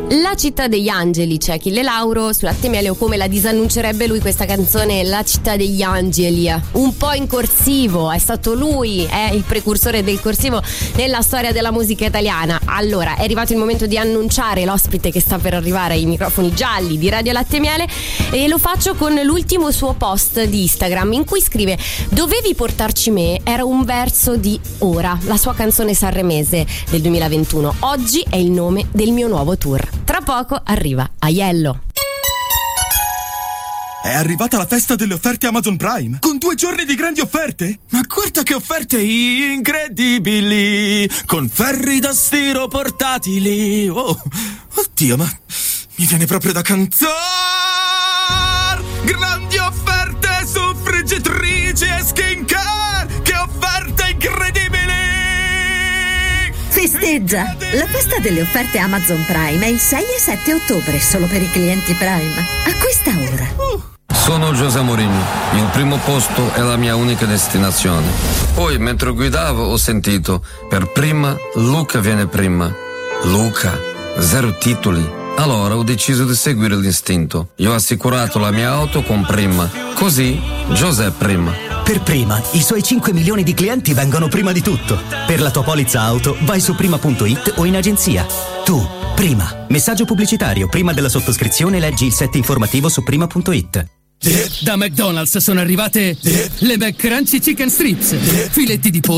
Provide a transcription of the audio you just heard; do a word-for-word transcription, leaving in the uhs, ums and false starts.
La città degli angeli, c'è Achille Lauro su Latte e Miele, o come la disannuncerebbe lui questa canzone, La città degli angeli, un po' in corsivo. È stato lui, è il precursore del corsivo nella storia della musica italiana. Allora, è arrivato il momento di annunciare l'ospite che sta per arrivare ai microfoni gialli di Radio Latte e Miele, e lo faccio con l'ultimo suo post di Instagram in cui scrive: dovevi portarci me, era un verso di Ora, la sua canzone sanremese del duemilaventuno. Oggi è il nome del mio nuovo tour. Tra poco arriva Aiello. È arrivata la festa delle offerte Amazon Prime, con due giorni di grandi offerte. Ma guarda che offerte incredibili, con ferri da stiro portatili. Oh, oddio, ma mi viene proprio da cantare. Grandi offerte su friggitrici e skincare, che offerte incredibili. Festeggia! La festa delle offerte Amazon Prime è il sei e sette ottobre, solo per i clienti Prime. A questa ora. Uh. Sono José Mourinho, il primo posto è la mia unica destinazione. Poi, mentre guidavo, ho sentito: per prima, Luca viene prima. Luca, zero titoli. Allora ho deciso di seguire l'istinto. Io ho assicurato la mia auto con Prima. Così, José prima. Per Prima, i suoi cinque milioni di clienti vengono prima di tutto. Per la tua polizza auto, vai su prima punto it o in agenzia. Tu, Prima. Messaggio pubblicitario. Prima della sottoscrizione leggi il set informativo su prima punto it. Da McDonald's sono arrivate le McCrunchy Chicken Strips, filetti di pollo